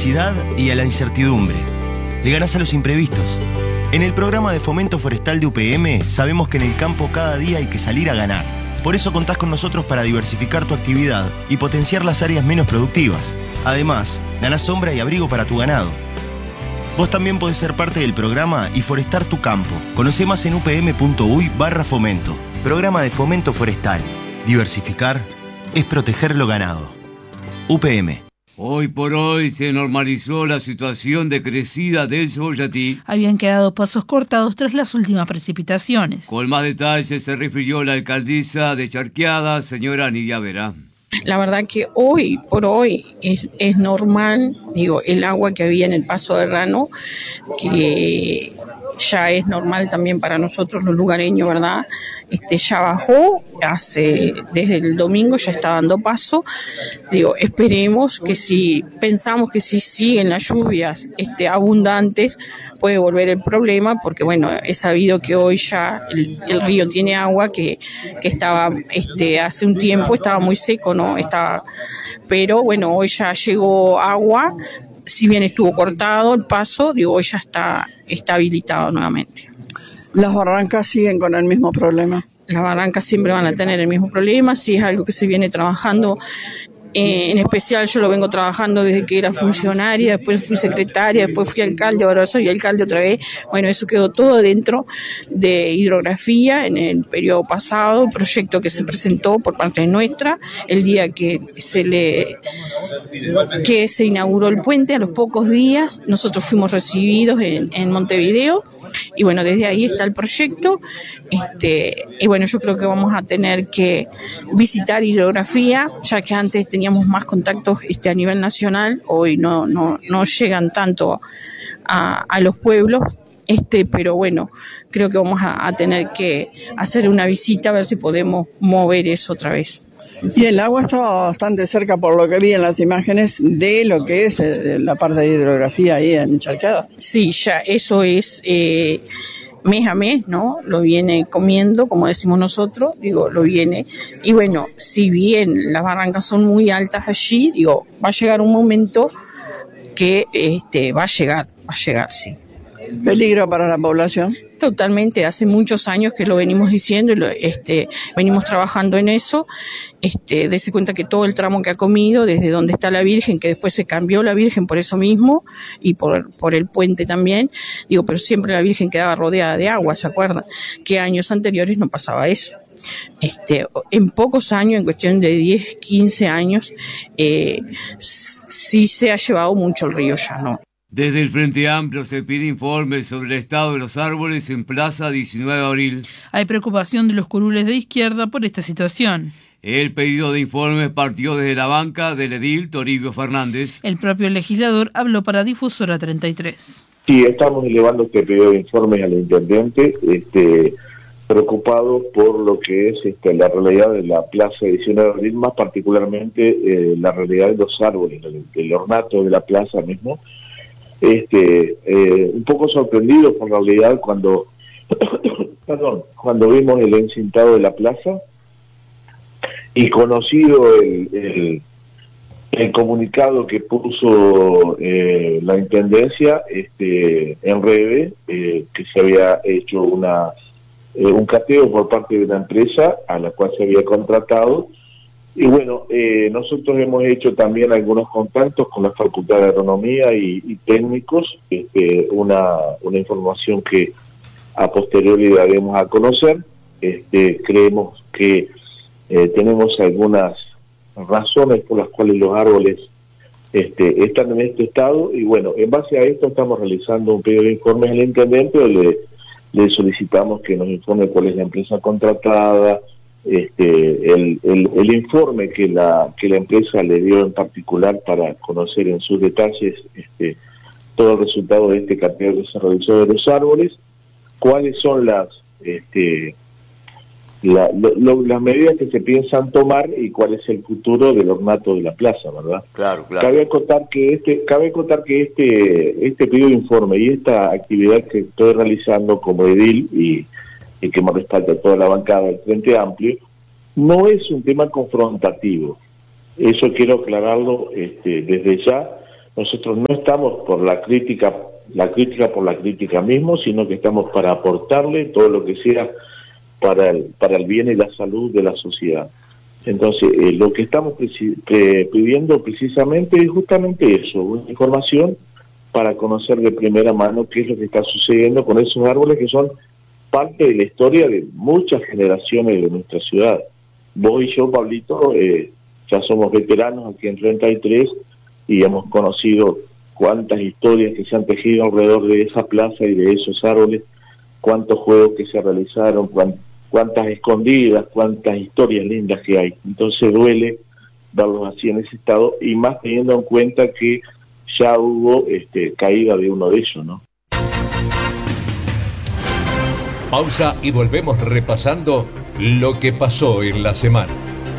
velocidad y a la incertidumbre. Le ganás a los imprevistos. En el programa de fomento forestal de UPM sabemos que en el campo cada día hay que salir a ganar. Por eso contás con nosotros para diversificar tu actividad y potenciar las áreas menos productivas. Además, ganás sombra y abrigo para tu ganado. Vos también podés ser parte del programa y forestar tu campo. Conocé más en upm.uy/fomento. Programa de fomento forestal. Diversificar es proteger lo ganado. UPM. Hoy por hoy se normalizó la situación de crecida del Cebollatí. Habían quedado pasos cortados tras las últimas precipitaciones. Con más detalles se refirió la alcaldesa de Charqueada, señora Nidia Vera. La verdad que hoy por hoy es normal, el agua que había en el paso de Rano, que ya es normal también para nosotros los lugareños, ¿verdad? Ya bajó, desde el domingo ya está dando paso. Esperemos que pensamos que si siguen las lluvias abundantes, puede volver el problema, porque bueno, es sabido que hoy ya el río tiene agua que estaba hace un tiempo estaba muy seco, ¿no? Pero bueno, hoy ya llegó agua, si bien estuvo cortado el paso, hoy ya está habilitado nuevamente. ¿Las barrancas siguen con el mismo problema? Las barrancas siempre van a tener el mismo problema, sí es algo que se viene trabajando. En especial yo lo vengo trabajando desde que era funcionaria, después fui secretaria, después fui alcalde, ahora soy alcalde otra vez. Bueno, eso quedó todo dentro de hidrografía en el periodo pasado, el proyecto que se presentó por parte nuestra, el día que se inauguró el puente, a los pocos días nosotros fuimos recibidos en Montevideo, y bueno, desde ahí está el proyecto, y bueno, yo creo que vamos a tener que visitar hidrografía, ya que antes teníamos más contactos a nivel nacional, hoy no llegan tanto a los pueblos, pero bueno, creo que vamos a tener que hacer una visita a ver si podemos mover eso otra vez. Y el agua estaba bastante cerca, por lo que vi en las imágenes, de lo que es la parte de hidrografía ahí en Charqueada. Sí, ya eso es mes a mes, ¿no? Lo viene comiendo, como decimos nosotros, lo viene. Y bueno, si bien las barrancas son muy altas allí, va a llegar un momento que va a llegar, sí. ¿Peligro para la población? Totalmente, hace muchos años que lo venimos diciendo y venimos trabajando en eso. Dese cuenta que todo el tramo que ha comido, desde donde está la Virgen, que después se cambió la Virgen por eso mismo, y por el puente también, pero siempre la Virgen quedaba rodeada de agua, ¿se acuerdan? Que años anteriores no pasaba eso. En pocos años, en cuestión de 10, 15 años, sí se ha llevado mucho el río ya, ¿no? Desde el Frente Amplio se pide informes sobre el estado de los árboles en Plaza 19 de Abril. Hay preocupación de los curules de izquierda por esta situación. El pedido de informes partió desde la banca del edil Toribio Fernández. El propio legislador habló para Difusora 33. Sí, estamos elevando este pedido de informes al intendente, preocupados por lo que es la realidad de la Plaza 19 de Abril, más particularmente la realidad de los árboles, el ornato de la plaza mismo. Un poco sorprendido por la realidad cuando vimos el encintado de la plaza y conocido el comunicado que puso la intendencia en redes, que se había hecho un cateo por parte de una empresa a la cual se había contratado. Y bueno, nosotros hemos hecho también algunos contactos con la Facultad de Agronomía y técnicos, una información que a posteriori daremos a conocer. Creemos que tenemos algunas razones por las cuales los árboles están en este estado, y bueno, en base a esto estamos realizando un pedido de informes al intendente, donde le solicitamos que nos informe cuál es la empresa contratada, el informe que la empresa le dio en particular para conocer en sus detalles todo el resultado de este cateo que se realizó de los árboles, cuáles son las medidas que se piensan tomar y cuál es el futuro del ornato de la plaza, ¿verdad? Claro. Cabe acotar que este pedido de informe y esta actividad que estoy realizando como edil y que me respalda toda la bancada del Frente Amplio, no es un tema confrontativo. Eso quiero aclararlo desde ya, Nosotros no estamos por la crítica por la crítica mismo, sino que estamos para aportarle todo lo que sea para el bien y la salud de la sociedad. Entonces, lo que estamos pidiendo precisamente es justamente eso, una información para conocer de primera mano qué es lo que está sucediendo con esos árboles que son parte de la historia de muchas generaciones de nuestra ciudad. Vos y yo, Pablito, ya somos veteranos aquí en 33 y hemos conocido cuántas historias que se han tejido alrededor de esa plaza y de esos árboles, cuántos juegos que se realizaron, cuántas escondidas, cuántas historias lindas que hay. Entonces duele verlos así en ese estado, y más teniendo en cuenta que ya hubo caída de uno de ellos, ¿no? Pausa y volvemos repasando lo que pasó en la semana.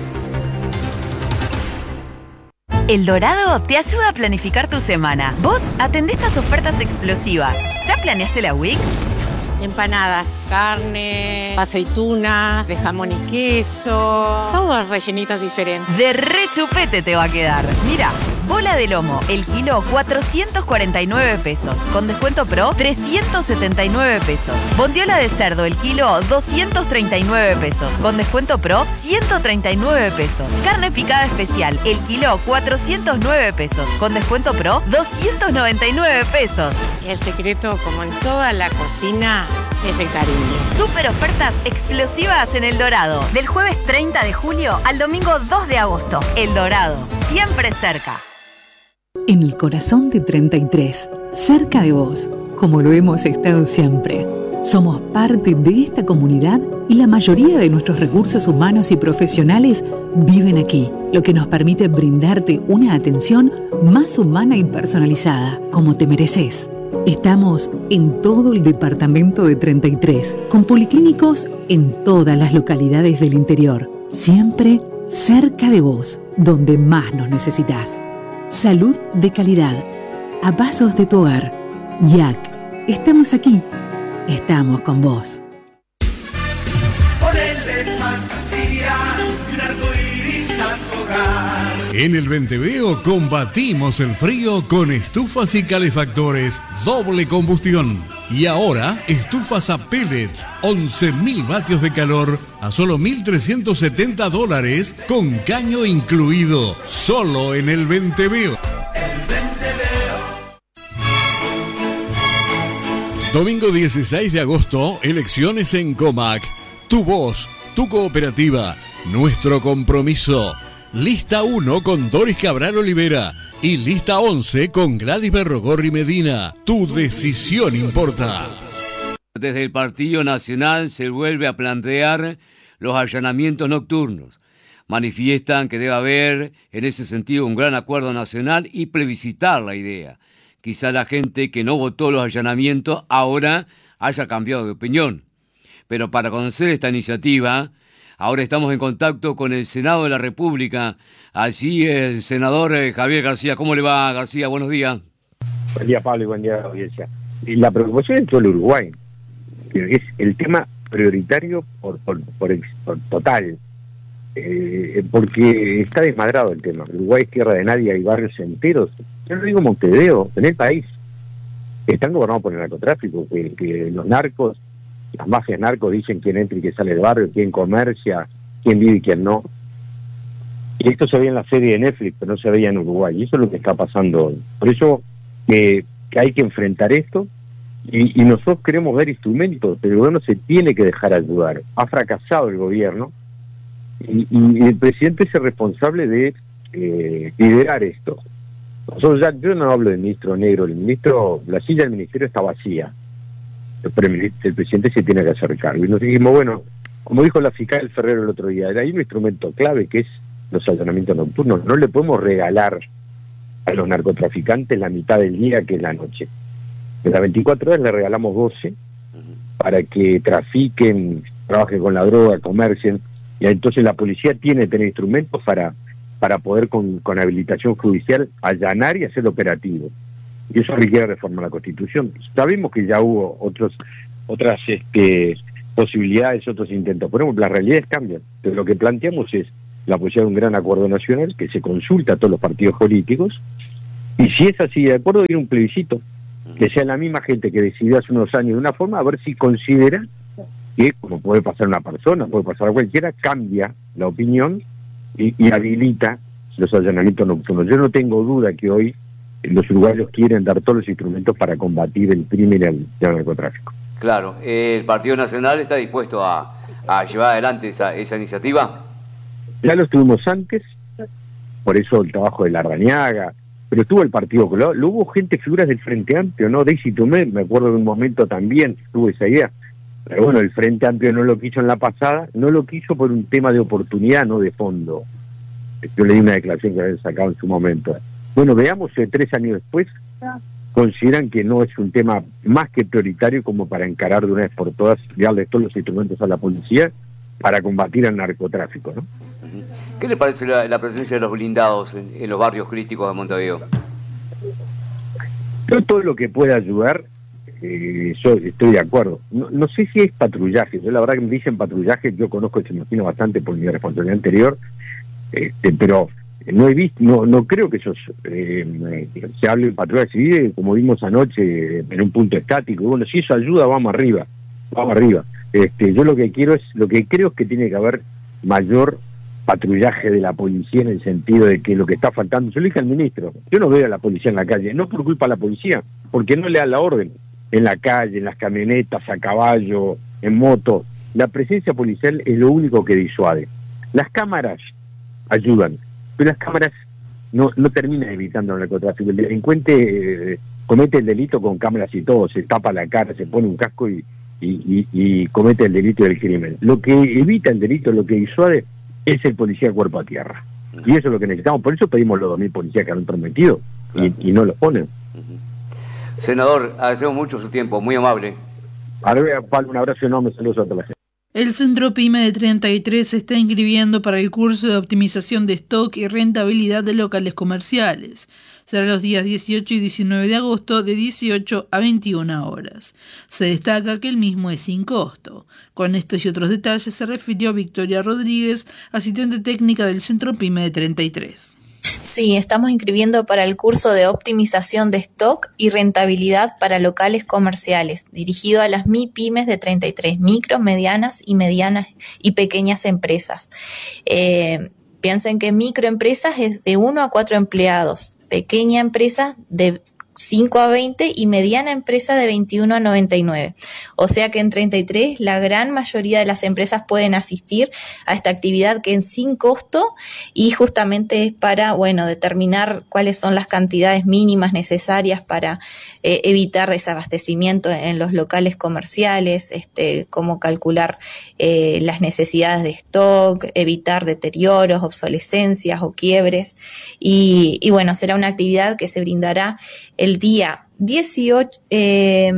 El Dorado te ayuda a planificar tu semana. Vos atendés estas ofertas explosivas. ¿Ya planeaste la week? Empanadas, carne, aceitunas, de jamón y queso, todos rellenitos diferentes. De re chupete te va a quedar. Mira, bola de lomo, el kilo 449 pesos. Con descuento pro, 379 pesos. Bondiola de cerdo, el kilo 239 pesos. Con descuento pro, 139 pesos. Carne picada especial, el kilo 409 pesos. Con descuento pro, 299 pesos. El secreto, como en toda la cocina, es el cariño. Super ofertas explosivas en El Dorado. Del jueves 30 de julio al domingo 2 de agosto. El Dorado, siempre cerca. En el corazón de 33, cerca de vos, como lo hemos estado siempre. Somos parte de esta comunidad y la mayoría de nuestros recursos humanos y profesionales viven aquí, lo que nos permite brindarte una atención más humana y personalizada, como te mereces. Estamos en todo el departamento de 33, con policlínicos en todas las localidades del interior, siempre cerca de vos, donde más nos necesitas. Salud de calidad, a pasos de tu hogar. YAC, estamos aquí, estamos con vos. En el Venteveo combatimos el frío con estufas y calefactores doble combustión. Y ahora, estufas a pellets, 11.000 vatios de calor a solo $1.370 con caño incluido. Solo en el Venteveo. Domingo 16 de agosto, elecciones en Comac. Tu voz, tu cooperativa, nuestro compromiso. Lista 1 con Doris Cabral Olivera y lista 11 con Gladys Berrogorri Medina. Tu decisión importa. Desde el Partido Nacional se vuelve a plantear los allanamientos nocturnos. Manifiestan que debe haber en ese sentido un gran acuerdo nacional y plebiscitar la idea. Quizá la gente que no votó los allanamientos ahora haya cambiado de opinión. Pero para conocer esta iniciativa, ahora estamos en contacto con el Senado de la República. Allí el senador Javier García. ¿Cómo le va, García? Buenos días. Buen día, Pablo, y buen día a la audiencia. La preocupación es todo el Uruguay, que es el tema prioritario por total, porque está desmadrado el tema. Uruguay es tierra de nadie, hay barrios enteros. Yo lo digo Montevideo, en el país, están gobernados por el narcotráfico, que los narcos, las mafias narcos dicen quién entra y quién sale del barrio, quién comercia, quién vive y quién no. Y esto se veía en la serie de Netflix, pero no se veía en Uruguay, y eso es lo que está pasando hoy. Por eso que hay que enfrentar esto, y nosotros queremos ver instrumentos, pero el gobierno se tiene que dejar ayudar. Ha fracasado el gobierno, y el presidente es el responsable de liderar esto. Nosotros yo no hablo del ministro Negro, la silla del ministerio está vacía, pero el presidente se tiene que hacer cargo. Y nos dijimos, bueno, como dijo la fiscal Ferrero el otro día, hay un instrumento clave que es los allanamientos nocturnos. No le podemos regalar a los narcotraficantes la mitad del día, que es la noche. En las 24 horas le regalamos 12 para que trafiquen, trabajen con la droga, comercien, y entonces la policía tiene que tener instrumentos para poder con habilitación judicial allanar y hacer operativo. Y eso requiere reformar la Constitución. Sabemos que ya hubo otras posibilidades, otros intentos, pero las realidades cambian. Pero lo que planteamos es la posibilidad de un gran acuerdo nacional que se consulta a todos los partidos políticos Y si es así, de acuerdo, ir a un plebiscito, que sea la misma gente que decidió hace unos años de una forma, a ver si considera que, como puede pasar una persona, puede pasar a cualquiera, cambia la opinión y habilita los allanamientos nocturnos. Yo no tengo duda que hoy los uruguayos quieren dar todos los instrumentos para combatir el crimen y el narcotráfico. Claro, ¿el Partido Nacional está dispuesto a llevar adelante esa iniciativa? Ya lo estuvimos antes, por eso el trabajo de Larrañaga, pero estuvo el Partido Colorado, hubo gente, figuras del Frente Amplio, ¿no? Daisy Tomé, me acuerdo de un momento también tuvo esa idea, pero bueno, el Frente Amplio no lo quiso en la pasada, no lo quiso por un tema de oportunidad, no de fondo. Yo leí una declaración que habían sacado en su momento. Bueno, veamos si 3 años después consideran que no es un tema más que prioritario como para encarar de una vez por todas y darle todos los instrumentos a la policía para combatir el narcotráfico, ¿no? ¿Qué le parece la presencia de los blindados en los barrios críticos de Montevideo? Yo todo lo que pueda ayudar, yo estoy de acuerdo. No sé si es patrullaje, yo la verdad que me dicen patrullaje, yo conozco ese imagino bastante por mi responsabilidad anterior, pero no he visto, no creo que eso se hable de patrullaje civil, como vimos anoche en un punto estático. Bueno, si eso ayuda, vamos arriba. Yo lo que creo es que tiene que haber mayor patrullaje de la policía, en el sentido de que lo que está faltando, yo le dije al ministro, yo no veo a la policía en la calle, no por culpa de la policía, porque no le dan la orden en la calle, en las camionetas, a caballo, en moto. La presencia policial es lo único que disuade. Las cámaras ayudan, pero las cámaras no terminan evitando el narcotráfico. El delincuente comete el delito con cámaras y todo, se tapa la cara, se pone un casco y comete el delito del crimen. Lo que evita el delito, lo que disuade, es el policía cuerpo a tierra. Y eso es lo que necesitamos. Por eso pedimos los 2.000 policías que han prometido, claro, y no los ponen. Senador, agradecemos mucho su tiempo, muy amable. Ahora, Pablo, un abrazo enorme, saludos a toda la gente. El Centro PYME de 33 se está inscribiendo para el curso de optimización de stock y rentabilidad de locales comerciales. Será los días 18 y 19 de agosto de 18 a 21 horas. Se destaca que el mismo es sin costo. Con estos y otros detalles se refirió Victoria Rodríguez, asistente técnica del Centro PYME de 33. Sí, estamos inscribiendo para el curso de optimización de stock y rentabilidad para locales comerciales, dirigido a las MIPYMES de 33, micro, medianas y pequeñas empresas. Piensen que microempresas es de 1 a 4 empleados, pequeña empresa de 5 a 20 y mediana empresa de 21 a 99. O sea que en 33 la gran mayoría de las empresas pueden asistir a esta actividad que es sin costo y justamente es para, determinar cuáles son las cantidades mínimas necesarias para evitar desabastecimiento en los locales comerciales, cómo calcular las necesidades de stock, evitar deterioros, obsolescencias o quiebres y será una actividad que se brindará el día 18 y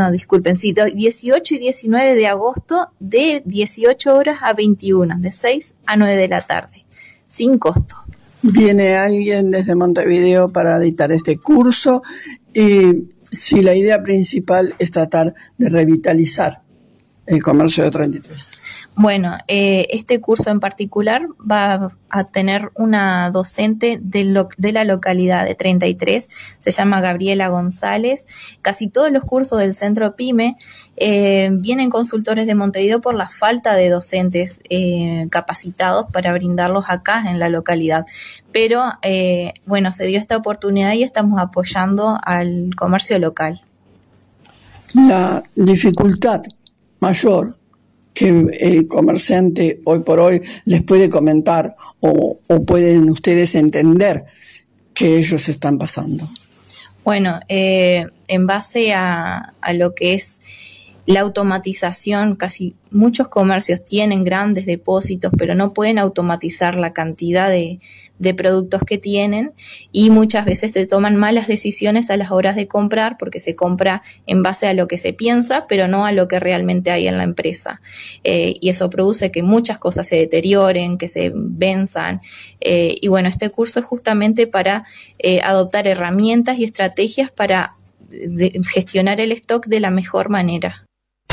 19 de agosto de 18 horas a 21, de 6 a 9 de la tarde, sin costo. Viene alguien desde Montevideo para dictar este curso y si la idea principal es tratar de revitalizar el comercio de 33. Bueno, este curso en particular va a tener una docente de la localidad de 33, se llama Gabriela González. Casi todos los cursos del Centro PYME vienen consultores de Montevideo por la falta de docentes capacitados para brindarlos acá en la localidad. Pero, se dio esta oportunidad y estamos apoyando al comercio local. La dificultad mayor que el comerciante hoy por hoy les puede comentar o pueden ustedes entender que ellos están pasando? Bueno, en base a lo que es la automatización, casi muchos comercios tienen grandes depósitos, pero no pueden automatizar la cantidad de productos que tienen y muchas veces se toman malas decisiones a las horas de comprar porque se compra en base a lo que se piensa, pero no a lo que realmente hay en la empresa. Y eso produce que muchas cosas se deterioren, que se venzan. Este curso es justamente para adoptar herramientas y estrategias para gestionar el stock de la mejor manera.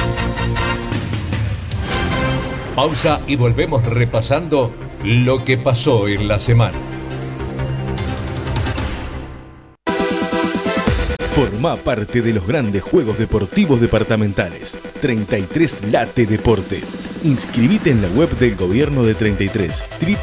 Pausa y volvemos repasando lo que pasó en la semana. Formá parte de los grandes juegos deportivos departamentales. 33 Late Deporte. Inscribite en la web del Gobierno de 33,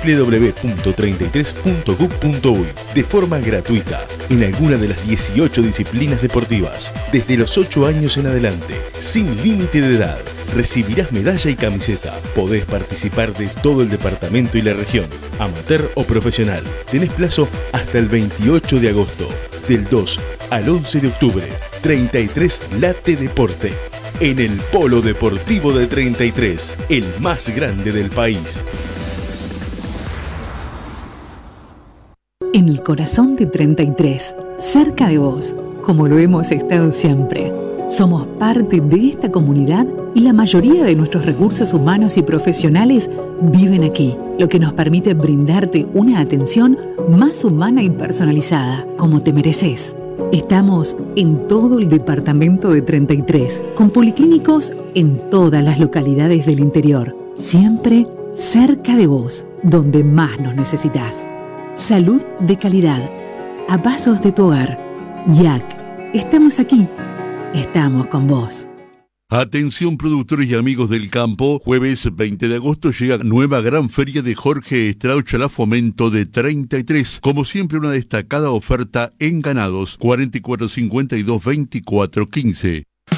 www.33.gov.uy, de forma gratuita, en alguna de las 18 disciplinas deportivas, desde los 8 años en adelante, sin límite de edad. Recibirás medalla y camiseta. Podés participar de todo el departamento y la región, amateur o profesional. Tenés plazo hasta el 28 de agosto, del 2 al 11 de octubre. 33 Late Deporte, en el Polo Deportivo de 33, el más grande del país. En el corazón de 33, cerca de vos, como lo hemos estado siempre. Somos parte de esta comunidad y la mayoría de nuestros recursos humanos y profesionales viven aquí, lo que nos permite brindarte una atención más humana y personalizada, como te mereces. Estamos en todo el departamento de 33, con policlínicos en todas las localidades del interior, siempre cerca de vos, donde más nos necesitas. Salud de calidad, a pasos de tu hogar. YAC, estamos aquí, estamos con vos. Atención productores y amigos del campo, jueves 20 de agosto llega nueva gran feria de Jorge Strauch a la Fomento de 33. Como siempre, una destacada oferta en ganados, 44 52 24 15.